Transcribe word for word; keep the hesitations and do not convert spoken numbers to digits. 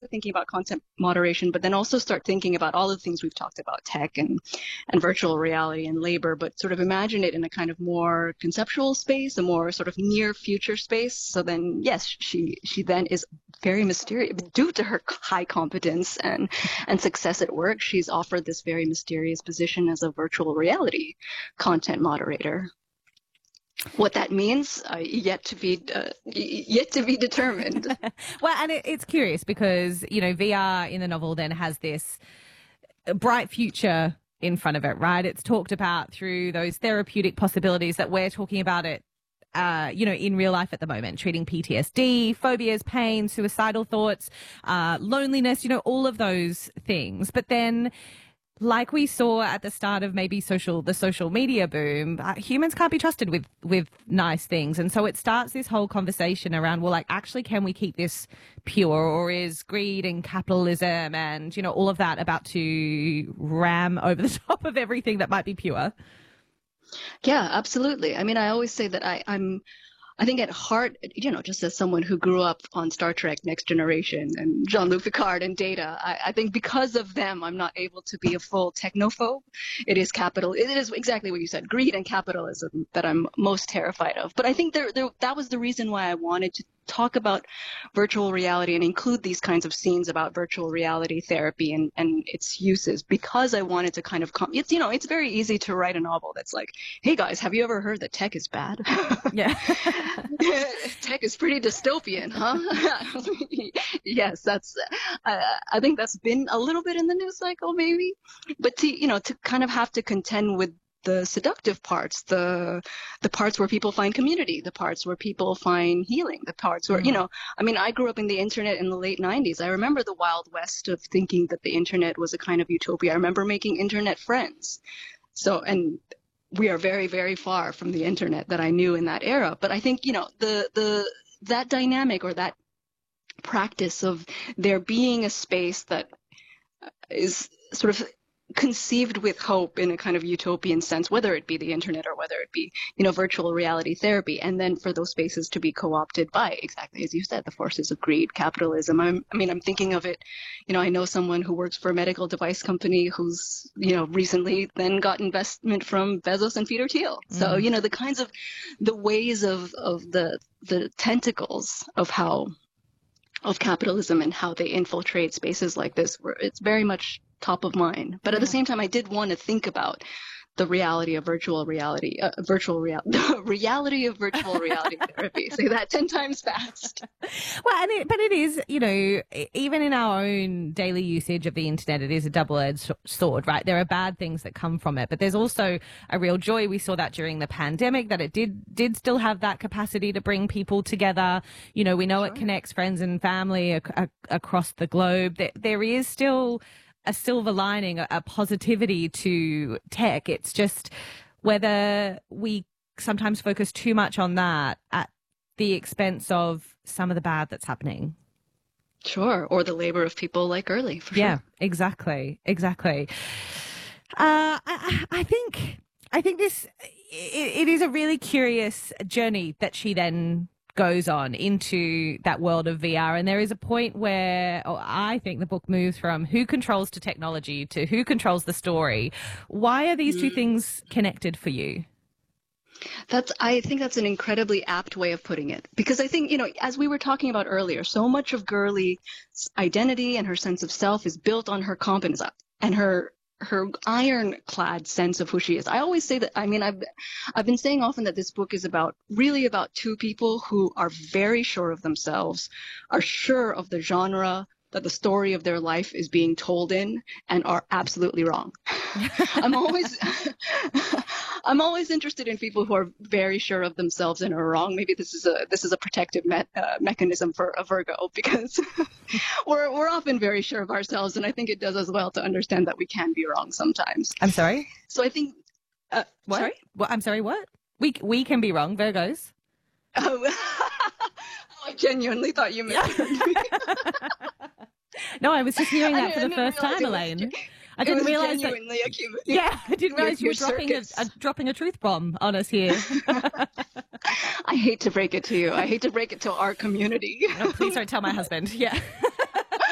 thinking about content moderation, but then also start thinking about all the things we've talked about, tech and, and virtual reality and labor, but sort of imagine it in a kind of more conceptual space, a more sort of near future space. So then, yes, she she then is very mysterious. Due to her high competence and, and success at work, she's offered this very mysterious position as a virtual reality content moderator. What that means, uh, yet to be uh, yet to be determined. Well, and it, it's curious because, you know, V R in the novel then has this bright future in front of it, right? It's talked about through those therapeutic possibilities that we're talking about it, uh, you know, in real life at the moment, treating P T S D, phobias, pain, suicidal thoughts, uh, loneliness, you know, all of those things. But then, like we saw at the start of maybe social, the social media boom, uh, humans can't be trusted with, with nice things. And so it starts this whole conversation around, well, like, actually, can we keep this pure, or is greed and capitalism and, you know, all of that about to ram over the top of everything that might be pure? Yeah, absolutely. I mean, I always say that I, I'm, I think at heart, you know, just as someone who grew up on Star Trek, Next Generation, and Jean-Luc Picard and Data, I, I think because of them, I'm not able to be a full technophobe. It is capital. It is exactly what you said, greed and capitalism, that I'm most terrified of. But I think there, there, that was the reason why I wanted to talk about virtual reality and include these kinds of scenes about virtual reality therapy and, and its uses, because I wanted to kind of, com- it's, you know, it's very easy to write a novel that's like, hey guys, have you ever heard that tech is bad? Yeah. Tech is pretty dystopian, huh? Yes, that's, uh, I think that's been a little bit in the news cycle maybe, but to, you know, to kind of have to contend with the seductive parts, the the parts where people find community, the parts where people find healing, the parts where, mm. you know, I mean, I grew up in the internet in the late nineties. I remember the wild west of thinking that the internet was a kind of utopia. I remember making internet friends. So, and we are very, very far from the internet that I knew in that era. But I think, you know, the the that dynamic or that practice of there being a space that is sort of conceived with hope in a kind of utopian sense, whether it be the internet or whether it be, you know, virtual reality therapy, and then for those spaces to be co-opted by, exactly as you said, the forces of greed, capitalism. I'm, I mean, I'm thinking of it, you know, I know someone who works for a medical device company who's, you know, recently then got investment from Bezos and Peter Thiel. Mm. So, you know, the kinds of, the ways of, of the, the tentacles of how, of capitalism and how they infiltrate spaces like this, where it's very much top of mind. But at the same time, I did want to think about the reality of virtual reality, uh, virtual real, the reality of virtual reality therapy. Say that ten times fast. Well, and it, but it is, you know, even in our own daily usage of the internet, it is a double-edged sword, right? There are bad things that come from it, but there's also a real joy. We saw that during the pandemic, that it did did still have that capacity to bring people together. You know, we know sure. It connects friends and family ac- ac- across the globe. There, there is still a silver lining, a, a positivity to tech. It's just whether we sometimes focus too much on that at the expense of some of the bad that's happening. Sure. Or the labor of people like Early, for yeah, sure. exactly. Exactly. Uh, I, I think, I think this, it, it is a really curious journey that she then goes on into that world of V R. And there is a point where oh, I think the book moves from who controls to technology to who controls the story. Why are these mm. two things connected for you? That's, I think that's an incredibly apt way of putting it, because I think, you know, as we were talking about earlier, so much of Gurley's identity and her sense of self is built on her competence and her her ironclad sense of who she is. I always say that, I mean, I've, I've been saying often that this book is about, really about two people who are very sure of themselves, are sure of the genre that the story of their life is being told in, and are absolutely wrong. I'm always, I'm always interested in people who are very sure of themselves and are wrong. Maybe this is a, this is a protective me- uh, mechanism for a Virgo, because we're, we're often very sure of ourselves. And I think it does as well to understand that we can be wrong sometimes. I'm sorry? So I think, uh, what? Sorry? What? I'm sorry, what? We, we can be wrong, Virgos. Oh, I genuinely thought you meant me. No, I was just hearing that for the first time, Elaine. I didn't realize that. Yeah, I didn't realize you were dropping a, a dropping a truth bomb on us here. I hate to break it to you. I hate to break it to our community. No, please don't tell my husband. Yeah.